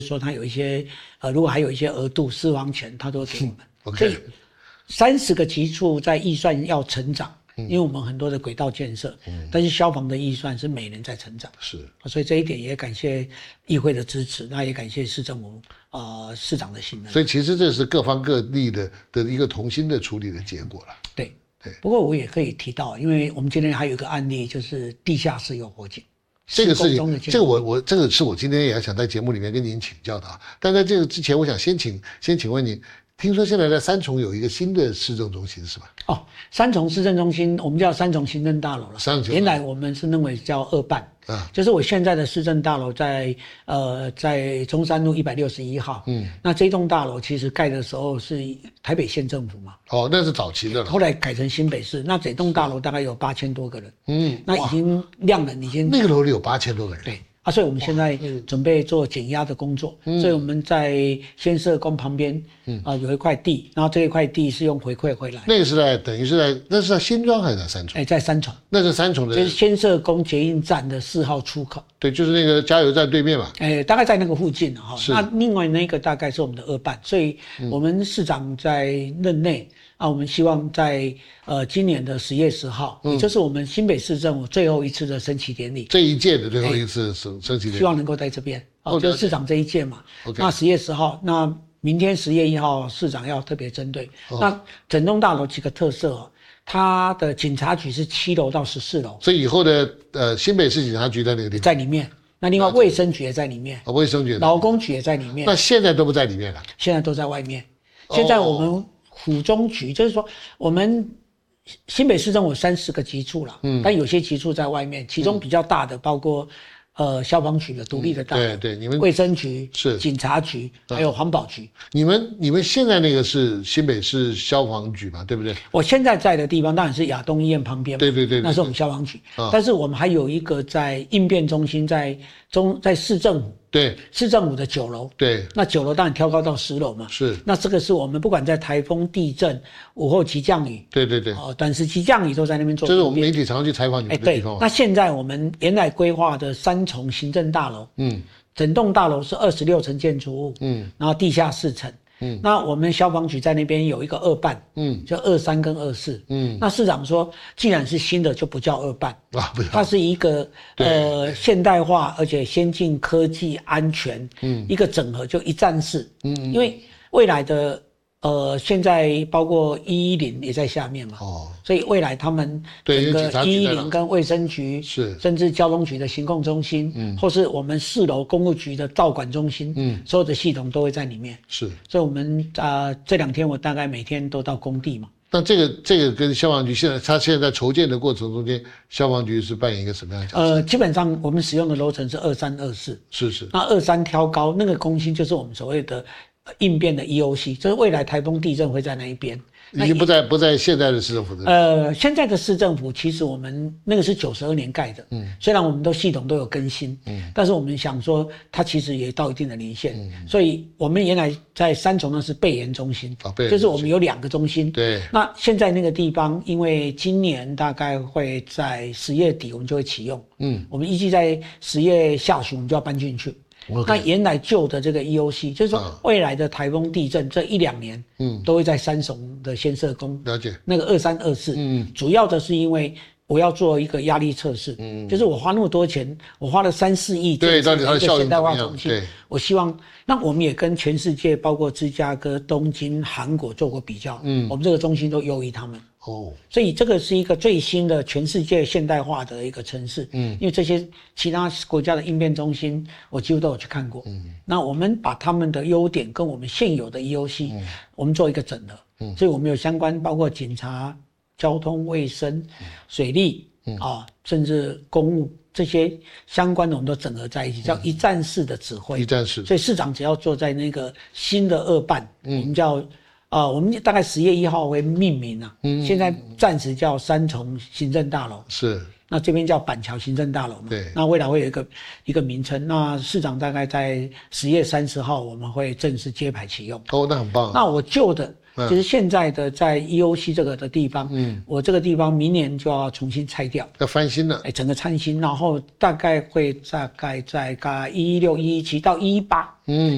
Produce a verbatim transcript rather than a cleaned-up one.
说它有一些呃，如果还有一些额度私房钱，它都给我们。 OK， 所以三十个级处在预算要成长。因为我们很多的轨道建设，嗯，但是消防的预算是每年在成长， 是， 所以这一点也感谢议会的支持，那也感谢市政府呃市长的信任。 所以其实这是各方各力的的一个同心的处理的结果了。 对对。不过我也可以提到，因为我们今天还有一个案例，就是地下室有火警。 这个事情，这个我我这个是我今天也想在节目里面跟您请教的啊。但在这个之前，我想先请先请问你。听说现在在三重有一个新的市政中心是吧？ 哦，三重市政中心我们叫三重行政大楼了。 三重原来我们是认为叫二办， 啊， 就是我现在的市政大楼在呃在中山路一百六十一号。嗯，那这栋大楼其实盖的时候是台北县政府嘛。 哦，那是早期的了。 后来改成新北市，那整栋大楼大概有八千多个人。嗯，那已经量能已经那个楼里有八千多个人。 对。啊，所以我们现在准备做减压的工作，嗯、所以我们在先社宫旁边，嗯啊、呃、有一块地，然后这一块地是用回馈回来。 那个是在等于是在那是在新庄还是在三重？ 哎，在三重。 那是三重的， 就是先社宫捷运站的四号出口。 对，就是那个加油站对面嘛。 哎，大概在那个附近哈。那另外那个大概是我们的二办，所以我们市长在任内。啊，我们希望在呃今年的十月十号，嗯，也就是我们新北市政府最后一次的升旗典礼， 这一届的最后一次升升旗典礼， 希望能够在这边，哦，就是市长这一届嘛。 OK， 那十月十号，那明天十月一号，市长要特别针对。哦、那整栋大楼几个特色哦，它的警察局是七楼到十四楼， 所以以后的呃新北市警察局在那个地方， 在里面。那另外卫生局也在里面， 哦，卫生局、 劳工局也在里面。 那现在都不在里面了， 现在都在外面。现在我们、哦。府中局就是说，我们新北市政府三十个局处了，嗯，但有些局处在外面，其中比较大的包括，呃，消防局的独立的大楼、 嗯，对对，你们卫生局是警察局，还有环保局。 你们你们现在那个是新北市消防局嘛，对不对？ 我现在在的地方当然是亚东医院旁边嘛， 对对 对, 对， 那是我们消防局、 啊。 但是我们还有一个在应变中心，在中在市政府。 对， 市政府的九楼， 对， 那九楼当然挑高到十楼嘛， 是。 那这个是我们不管在台风、地震、午后急降雨， 对对对， 哦，短时急降雨都在那边做。 这是我们媒体常常去采访你们的地方、 欸。对，那现在我们原来规划的三重行政大楼，嗯，整栋大楼是二十六层建筑物，嗯，然后地下四层。嗯，那我们消防局在那边有一个二办，嗯，就二三跟二四，嗯，那市长说，既然是新的就不叫二办啊，不， 它是一个呃现代化而且先进科技安全，嗯，一个整合就一站式，嗯，因为未来的呃现在包括一一零也在下面嘛，哦，所以未来他们整个一一零跟卫生局是， 甚至交通局的行控中心，嗯，或是我们四楼公务局的照管中心，嗯，所有的系统都会在里面。 是， 所以我们啊、呃、这两天我大概每天都到工地嘛。 那这个这个跟消防局现在，它现在在筹建的过程中间，消防局是扮演一个什么样的角色？ 呃，基本上我们使用的楼层是二三二四， 是是。 那二三挑高，那个中心就是我们所谓的应变的 E O C， 就是未来台风地震会在那一边。 已经不在不在现在的市政府的。 呃，现在的市政府其实我们那个是九十二年盖的，嗯，虽然我们都系统都有更新，嗯，但是我们想说它其实也到一定的年限，嗯，所以我们原来在三重呢是备研中心， 啊，备研就是我们有两个中心， 对。 那现在那个地方，因为今年大概会在十月底我们就会启用，嗯，我们预计在十月下旬我们就要搬进去。Okay. 那原来旧的这个 E O C， 就是说未来的台风地震这一两年，嗯，都会在三重的先社宫， 了解那个二三二四，嗯，主要的是因为我要做一个压力测试，嗯，就是我花那么多钱，我花了三四亿， 对，到底它的效应怎么样？ 对，我希望，那我们也跟全世界，包括芝加哥、东京、韩国做过比较，嗯，我们这个中心都优于他们。哦，所以这个是一个最新的全世界现代化的一个城市，嗯，因为这些其他国家的应变中心，我几乎都有去看过，嗯，那我们把他们的优点跟我们现有的 E O C，嗯，我们做一个整合，嗯，所以我们有相关包括警察、交通、卫生、嗯、水利，嗯啊，甚至公务这些相关的，我们都整合在一起，叫一站式的指挥， 一站式， 所以市长只要坐在那个新的二办，嗯，我们叫。啊、呃，我们大概十月一号会命名啊，嗯，现在暂时叫三重行政大楼， 是， 那这边叫板桥行政大楼嘛， 对， 那未来会有一个一个名称，那市长大概在十月三十号我们会正式揭牌启用。 哦，那很棒、啊。 那我旧的，就是现在的在 E O C 这个的地方，嗯，我这个地方明年就要重新拆掉， 要翻新了， 哎、欸，整个翻新，然后大概会大概在大概一一六、一一七到一一八，嗯。